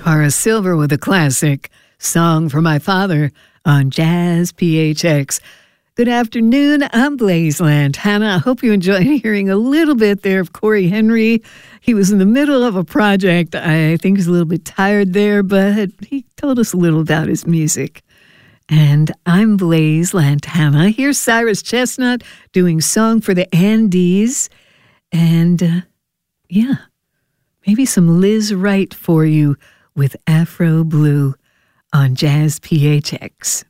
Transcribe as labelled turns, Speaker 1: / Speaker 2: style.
Speaker 1: Horace Silver with a classic Song for My Father on Jazz PHX. Good afternoon, I'm Blaze Lantana. I hope you enjoyed hearing a little bit there of Corey Henry. He was in the middle of a project. I think he's a little bit tired there, but he told us a little about his music. And I'm Blaze Lantana. Here's Cyrus Chestnut doing Song for the Andes. And maybe some Liz Wright for you with Afro Blue on Jazz PHX.